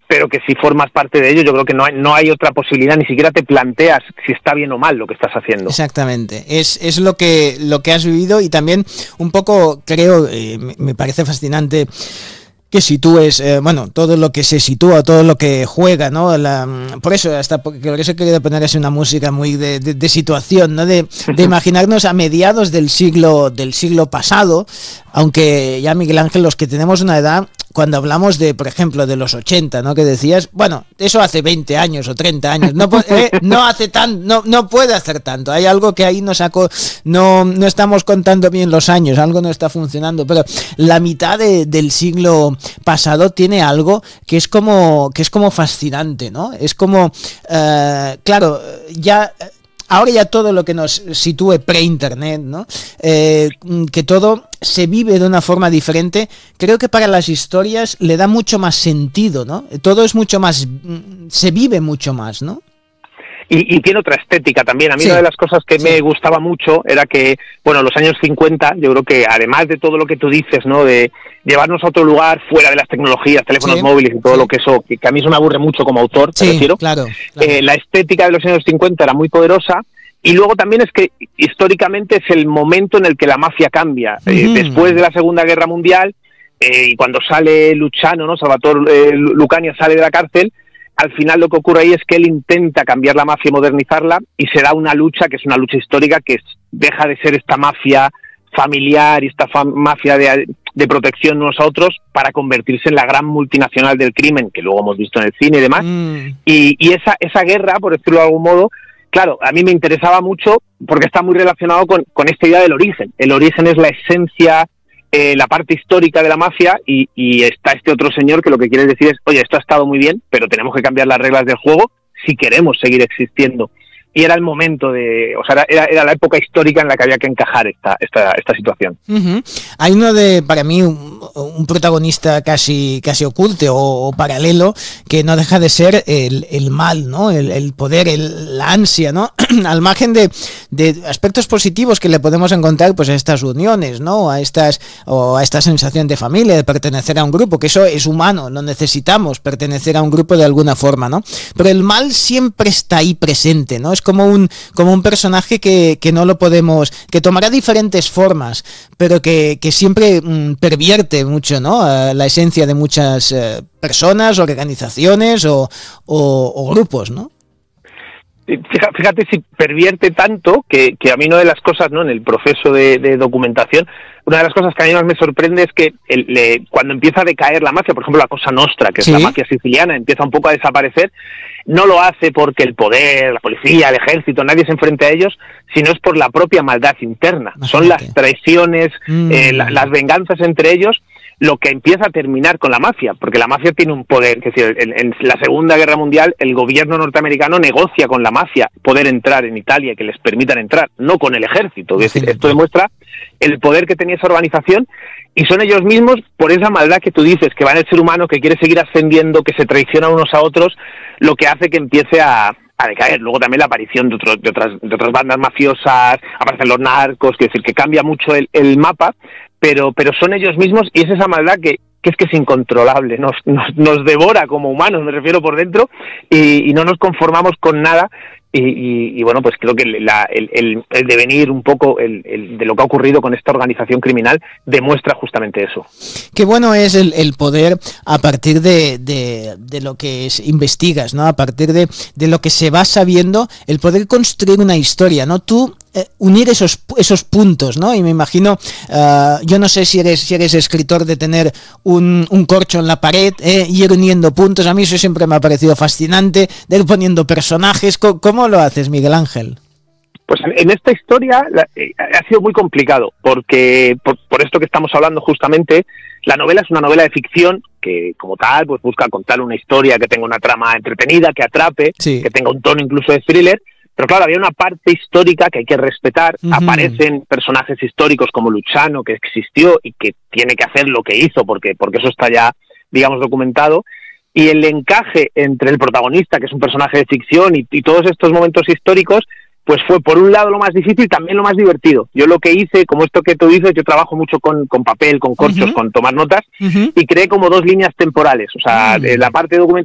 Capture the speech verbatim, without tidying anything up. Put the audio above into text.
pero que si formas parte de ello, yo creo que no hay, no hay otra posibilidad, ni siquiera te planteas si está bien o mal lo que estás haciendo. Exactamente, es, es lo que lo que has vivido, y también un poco creo, eh, me, me parece fascinante que sitúes, eh, bueno, todo lo que se sitúa, todo lo que juega, ¿no? La, por eso, hasta porque por eso he querido poner así una música muy de, de, de situación, ¿no? De, de imaginarnos a mediados del siglo del siglo pasado, aunque ya, Miguel Ángel, los que tenemos una edad, cuando hablamos de, por ejemplo, de los ochenta, ¿no? Que decías, bueno, eso hace veinte años o treinta años, no, eh, no hace tan, no, no puede hacer tanto, hay algo que ahí no saco, no, no estamos contando bien los años, algo no está funcionando, pero la mitad de, del siglo pasado tiene algo que es como, que es como fascinante, ¿no? Es como, eh, claro, ya... Ahora ya todo lo que nos sitúe pre-internet, ¿no? Eh, que todo se vive de una forma diferente, creo que para las historias le da mucho más sentido, ¿no? Todo es mucho más, se vive mucho más, ¿no? Y, y tiene otra estética también. A mí, sí, una de las cosas que sí. me gustaba mucho era que, bueno, los años cincuenta, yo creo que además de todo lo que tú dices, ¿no? De llevarnos a otro lugar fuera de las tecnologías, teléfonos sí. móviles y todo sí. lo que eso, que, que a mí eso me aburre mucho como autor, sí, te refiero. Claro, claro. Eh, la estética de los años cincuenta era muy poderosa. Y luego también es que históricamente es el momento en el que la mafia cambia. Uh-huh. Eh, después de la Segunda Guerra Mundial, eh, y cuando sale Luciano, ¿no? Salvatore eh, Lucania sale de la cárcel, al final lo que ocurre ahí es que él intenta cambiar la mafia y modernizarla, y se da una lucha que es una lucha histórica, que es, deja de ser esta mafia familiar y esta fa- mafia de, de protección unos a otros para convertirse en la gran multinacional del crimen, que luego hemos visto en el cine y demás. Mm. Y, y esa, esa guerra, por decirlo de algún modo, claro, a mí me interesaba mucho porque está muy relacionado con, con esta idea del origen. El origen es la esencia, eh, la parte histórica de la mafia, y, y está este otro señor que lo que quiere decir es, oye, esto ha estado muy bien, pero tenemos que cambiar las reglas del juego si queremos seguir existiendo. Y era el momento de, o sea, era, era la época histórica en la que había que encajar esta, esta, esta situación. Uh-huh. Hay uno de, para mí, un, un protagonista casi, casi oculto o, o paralelo, que no deja de ser el, el mal, ¿no? El, el poder, el, la ansia, ¿no? Al margen de, de aspectos positivos que le podemos encontrar, pues a estas uniones, ¿no? A estas, o a esta sensación de familia, de pertenecer a un grupo, que eso es humano, lo necesitamos, pertenecer a un grupo de alguna forma, ¿no? Pero el mal siempre está ahí presente, ¿no? Es como un como un personaje que, que no lo podemos, que tomará diferentes formas, pero que, que siempre mmm, pervierte mucho, ¿no? Uh, la esencia de muchas uh, personas, organizaciones o, o, o grupos, ¿no? Fíjate si pervierte tanto que, que a mí una de las cosas, ¿no? En el proceso de, de documentación, una de las cosas que a mí más me sorprende es que el, le, cuando empieza a decaer la mafia, por ejemplo la Cosa Nostra, que ¿sí? es la mafia siciliana, empieza un poco a desaparecer, no lo hace porque el poder, la policía, el ejército, nadie se enfrente a ellos, sino es por la propia maldad interna. Imagínate. Son las traiciones, mm. eh, la, las venganzas entre ellos, lo que empieza a terminar con la mafia, porque la mafia tiene un poder, que es decir, en, en la Segunda Guerra Mundial el gobierno norteamericano negocia con la mafia poder entrar en Italia, que les permitan entrar, no con el ejército. Es decir, esto demuestra el poder que tenía esa organización, y son ellos mismos, por esa maldad que tú dices, que va en el ser humano, que quiere seguir ascendiendo, que se traicionan unos a otros, lo que hace que empiece a, a decaer. Luego también la aparición de, otro, de, otras, de otras bandas mafiosas, aparecen los narcos, que es decir, que cambia mucho el, el mapa, pero pero son ellos mismos, y es esa maldad que, que es que es incontrolable, nos, nos, nos devora como humanos, me refiero, por dentro, y, y no nos conformamos con nada. Y, y, y bueno, pues creo que la, el, el, el devenir un poco el, el, de lo que ha ocurrido con esta organización criminal demuestra justamente eso. Qué bueno es el, el poder, a partir de, de, de lo que es, investigas, ¿no? A partir de, de lo que se va sabiendo, el poder construir una historia, ¿no? Tú eh, unir esos esos puntos, ¿no? Y me imagino, uh, yo no sé si eres si eres escritor de tener un, un corcho en la pared, eh, ir uniendo puntos. A mí eso siempre me ha parecido fascinante, de ir poniendo personajes. ¿Cómo lo haces, Miguel Ángel? Pues en esta historia la, eh, ha sido muy complicado, porque por, por esto que estamos hablando justamente, la novela es una novela de ficción que, como tal, pues busca contar una historia que tenga una trama entretenida, que atrape, sí. que tenga un tono incluso de thriller. Pero claro, había una parte histórica que hay que respetar. Uh-huh. Aparecen personajes históricos como Luciano, que existió y que tiene que hacer lo que hizo, porque, porque eso está ya, digamos, documentado. Y el encaje entre el protagonista, que es un personaje de ficción, y, y todos estos momentos históricos, pues fue por un lado lo más difícil, también lo más divertido. Yo lo que hice, como esto que tú dices, yo trabajo mucho con, con papel, con corchos, uh-huh. con tomar notas, uh-huh. y creé como dos líneas temporales. O sea, uh-huh. la parte de documentación